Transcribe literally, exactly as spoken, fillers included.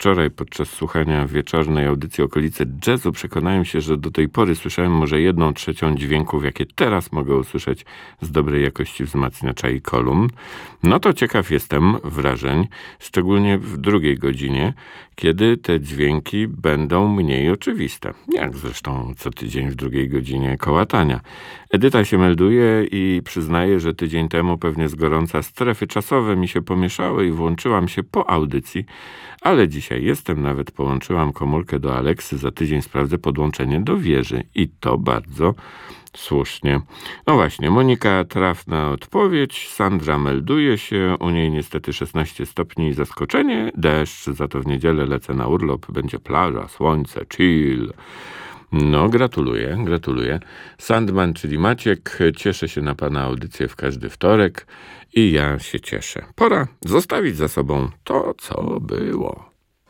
wczoraj podczas słuchania wieczornej audycji Okolice Jazzu przekonałem się, że do tej pory słyszałem może jedną trzecią dźwięków, jakie teraz mogę usłyszeć z dobrej jakości wzmacniacza i kolumn. No to ciekaw jestem wrażeń, szczególnie w drugiej godzinie, kiedy te dźwięki będą mniej oczywiste. Jak zresztą co tydzień w drugiej godzinie kołatania. Edyta się melduje i przyznaje, że tydzień temu pewnie z gorąca strefy czasowe mi się pomieszały i włączyłam się po audycji, ale dzisiaj jestem, nawet połączyłam komórkę do Aleksy, za tydzień sprawdzę podłączenie do wieży i to bardzo słusznie. No właśnie, Monika trafna odpowiedź, Sandra melduje się, u niej niestety szesnaście stopni i zaskoczenie, deszcz, za to w niedzielę lecę na urlop, będzie plaża, słońce, chill. No, gratuluję, gratuluję. Sandman, czyli Maciek, cieszę się na pana audycję w każdy wtorek i ja się cieszę. Pora zostawić za sobą to, co było.